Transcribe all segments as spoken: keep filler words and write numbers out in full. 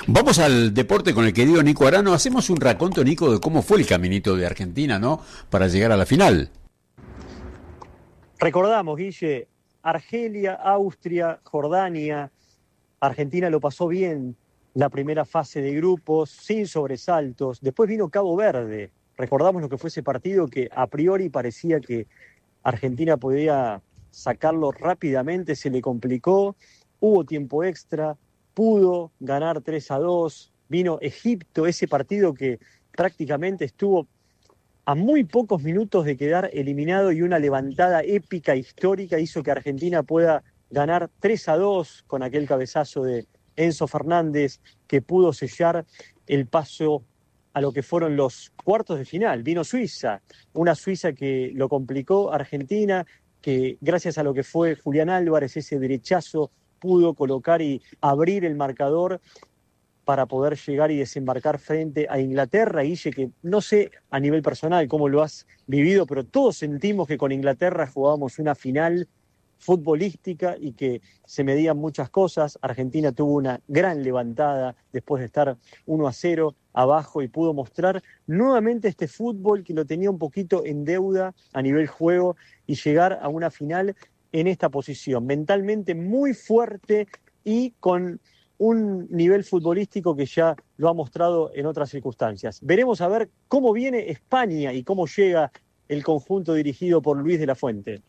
Vamos al deporte con el querido Nico Arano. Hacemos un raconto, Nico, de cómo fue el caminito de Argentina, ¿no? Para llegar a la final. Recordamos, Guille, Argelia, Austria, Jordania. Argentina lo pasó bien la primera fase de grupos, sin sobresaltos. Después vino Cabo Verde. Recordamos lo que fue ese partido que a priori parecía que Argentina podía sacarlo rápidamente, se le complicó, hubo tiempo extra, pudo ganar tres a dos, vino Egipto, ese partido que prácticamente estuvo a muy pocos minutos de quedar eliminado y una levantada épica, histórica, hizo que Argentina pueda ganar tres a dos con aquel cabezazo de Enzo Fernández que pudo sellar el paso a lo que fueron los cuartos de final. Vino Suiza, una Suiza que lo complicó, Argentina, que gracias a lo que fue Julián Álvarez, ese derechazo, pudo colocar y abrir el marcador para poder llegar y desembarcar frente a Inglaterra. Guille, que no sé a nivel personal cómo lo has vivido, pero todos sentimos que con Inglaterra jugábamos una final futbolística y que se medían muchas cosas. Argentina tuvo una gran levantada después de estar uno a cero abajo y pudo mostrar nuevamente este fútbol que lo tenía un poquito en deuda a nivel juego y llegar a una final en esta posición, mentalmente muy fuerte y con un nivel futbolístico que ya lo ha mostrado en otras circunstancias. Veremos a ver cómo viene España y cómo llega el conjunto dirigido por Luis de la Fuente.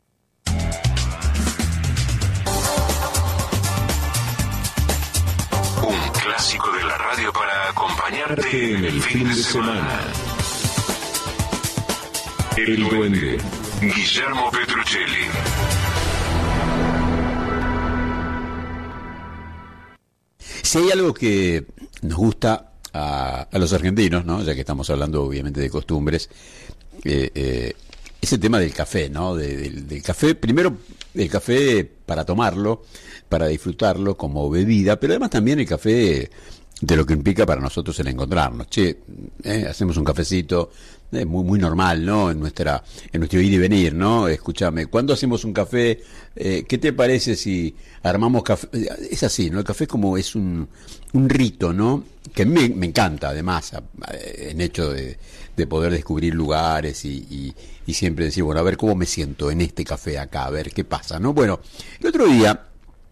Un clásico de la radio para acompañarte en el fin de semana. El Duende, Guillermo Petruccelli. Si hay algo que nos gusta a, a los argentinos, ¿no? Ya que estamos hablando obviamente de costumbres, eh, eh, es el tema del café, ¿no? De, del, del café, primero el café para tomarlo, para disfrutarlo como bebida, pero además también el café de lo que implica para nosotros el encontrarnos. Che, eh, hacemos un cafecito, eh, muy muy normal, ¿no? En nuestra en nuestro ir y venir, ¿no? Escúchame, ¿cuándo hacemos un café? Eh, ¿Qué te parece si armamos café? Es así, ¿no? El café es como es un, un rito, ¿no? Que me, me encanta, además, en hecho de, de poder descubrir lugares y, y, y siempre decir, bueno, a ver cómo me siento en este café acá, a ver qué pasa, ¿no? Bueno, el otro día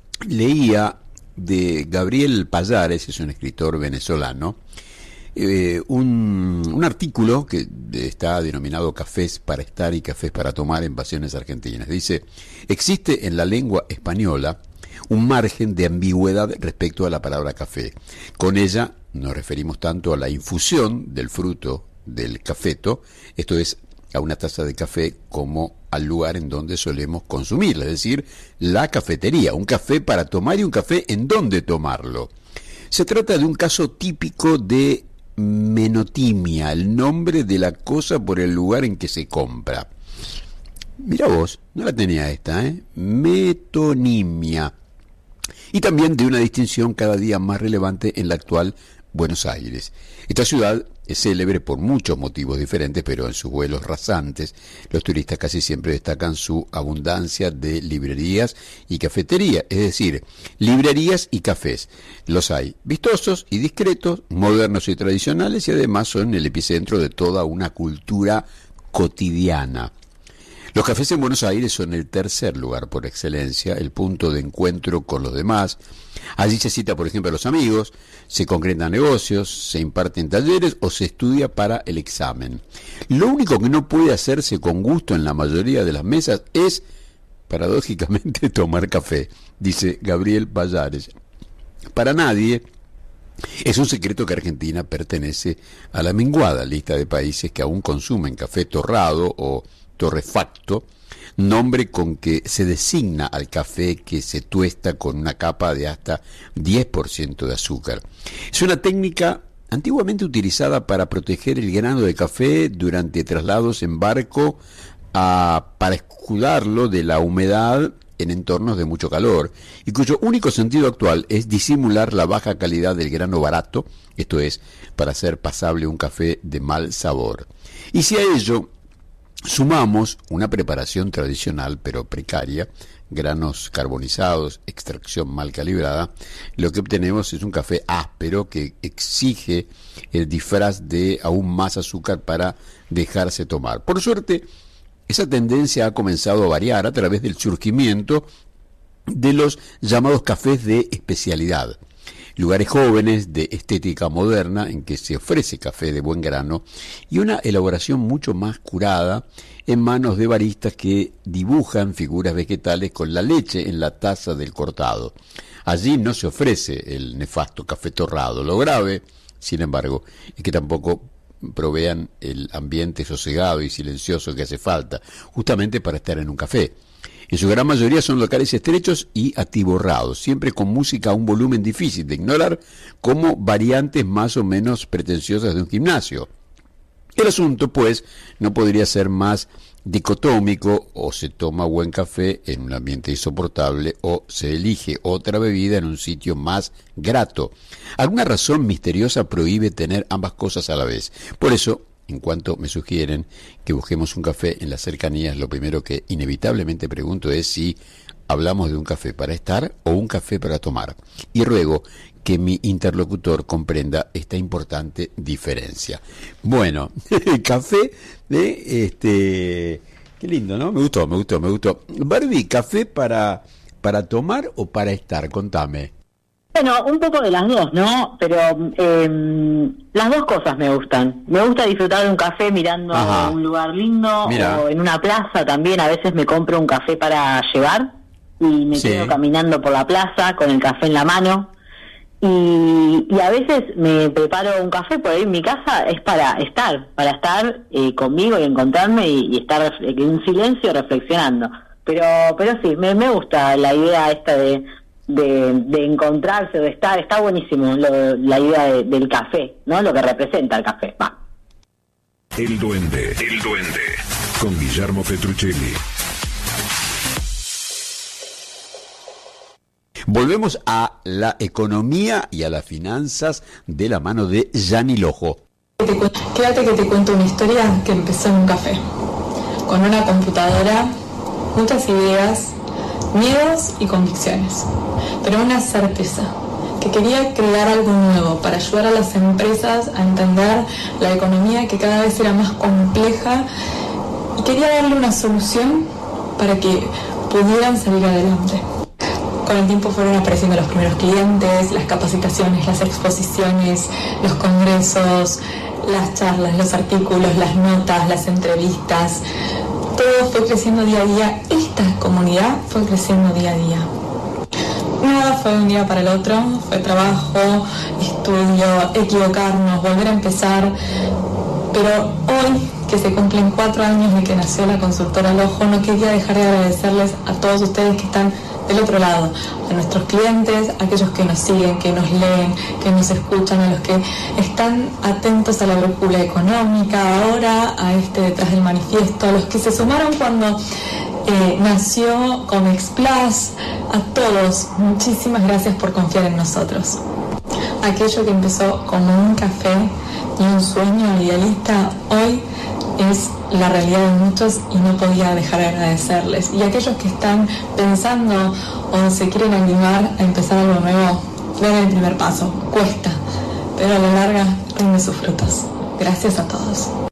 leía de Gabriel Pallares, es un escritor venezolano, eh, un, un artículo que está denominado Cafés para estar y cafés para tomar en Pasiones Argentinas. Dice, existe en la lengua española un margen de ambigüedad respecto a la palabra café. Con ella nos referimos tanto a la infusión del fruto del cafeto, esto es, a una taza de café, como al lugar en donde solemos consumirla, es decir, la cafetería, un café para tomar y un café en donde tomarlo. Se trata de un caso típico de menotimia, el nombre de la cosa por el lugar en que se compra. Mira vos, no la tenía esta, ¿eh? Metonimia. Y también de una distinción cada día más relevante en la actual Buenos Aires. Esta ciudad es célebre por muchos motivos diferentes, pero en sus vuelos rasantes, los turistas casi siempre destacan su abundancia de librerías y cafeterías, es decir, librerías y cafés. Los hay vistosos y discretos, modernos y tradicionales, y además son el epicentro de toda una cultura cotidiana. Los cafés en Buenos Aires son el tercer lugar por excelencia, el punto de encuentro con los demás. Allí se cita, por ejemplo, a los amigos, se concretan negocios, se imparten talleres o se estudia para el examen. Lo único que no puede hacerse con gusto en la mayoría de las mesas es, paradójicamente, tomar café, dice Gabriel Pallares. Para nadie es un secreto que Argentina pertenece a la menguada lista de países que aún consumen café torrado o torrefacto, nombre con que se designa al café que se tuesta con una capa de hasta diez por ciento de azúcar. Es una técnica antiguamente utilizada para proteger el grano de café durante traslados en barco, a, para escudarlo de la humedad en entornos de mucho calor, y cuyo único sentido actual es disimular la baja calidad del grano barato, esto es, para hacer pasable un café de mal sabor. Y si a ello sumamos una preparación tradicional pero precaria, granos carbonizados, extracción mal calibrada, lo que obtenemos es un café áspero que exige el disfraz de aún más azúcar para dejarse tomar. Por suerte, esa tendencia ha comenzado a variar a través del surgimiento de los llamados cafés de especialidad, lugares jóvenes de estética moderna en que se ofrece café de buen grano y una elaboración mucho más curada en manos de baristas que dibujan figuras vegetales con la leche en la taza del cortado. Allí no se ofrece el nefasto café torrado. Lo grave, sin embargo, es que tampoco provean el ambiente sosegado y silencioso que hace falta, justamente para estar en un café. En su gran mayoría son locales estrechos y atiborrados, siempre con música a un volumen difícil de ignorar, como variantes más o menos pretenciosas de un gimnasio. El asunto, pues, no podría ser más dicotómico: o se toma buen café en un ambiente insoportable, o se elige otra bebida en un sitio más grato. Alguna razón misteriosa prohíbe tener ambas cosas a la vez. Por eso, en cuanto me sugieren que busquemos un café en las cercanías, lo primero que inevitablemente pregunto es si hablamos de un café para estar o un café para tomar. Y ruego que mi interlocutor comprenda esta importante diferencia. Bueno, el café de este, qué lindo, ¿no? Me gustó, me gustó, me gustó. Barbie, ¿café para para tomar o para estar? Contame. Bueno, un poco de las dos, ¿no? Pero eh, las dos cosas me gustan. Me gusta disfrutar de un café mirando Ajá. un lugar lindo. Mira. O en una plaza también. A veces me compro un café para llevar y me Sí. quedo caminando por la plaza con el café en la mano. Y, y a veces me preparo un café por ahí en mi casa, es para estar, para estar eh, conmigo y encontrarme y, y estar en un silencio reflexionando. Pero pero sí, me, me gusta la idea esta de, de, de encontrarse, de estar, está buenísimo lo, la idea de, del café, ¿no? Lo que representa el café. Va. El Duende, el Duende, con Guillermo Petruccelli. Volvemos a la economía y a las finanzas de la mano de Gianni Lojo. Quédate que te cuento una historia que empezó en un café, con una computadora, muchas ideas, miedos y convicciones, pero una certeza, que quería crear algo nuevo para ayudar a las empresas a entender la economía, que cada vez era más compleja, y quería darle una solución para que pudieran salir adelante. Con el tiempo fueron apareciendo los primeros clientes, las capacitaciones, las exposiciones, los congresos, las charlas, los artículos, las notas, las entrevistas. Todo fue creciendo día a día. Esta comunidad fue creciendo día a día. Nada fue de un día para el otro, fue trabajo, estudio, equivocarnos, volver a empezar. Pero hoy, que se cumplen cuatro años de que nació la consultora Lojo, no quería dejar de agradecerles a todos ustedes que están del otro lado, a nuestros clientes, a aquellos que nos siguen, que nos leen, que nos escuchan, a los que están atentos a la brújula económica, ahora a este detrás del manifiesto, a los que se sumaron cuando eh, nació Comex Plus, a todos, muchísimas gracias por confiar en nosotros. Aquello que empezó como un café y un sueño idealista, hoy es la realidad de muchos y no podía dejar de agradecerles. Y aquellos que están pensando o se quieren animar a empezar algo nuevo, den el primer paso. Cuesta, pero a la larga rinde sus frutos. Gracias a todos.